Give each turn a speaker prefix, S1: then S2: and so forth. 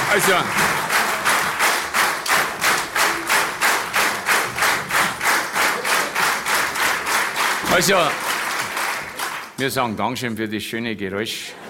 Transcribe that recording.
S1: Also, wir sagen Dankeschön für das schöne Geräusch.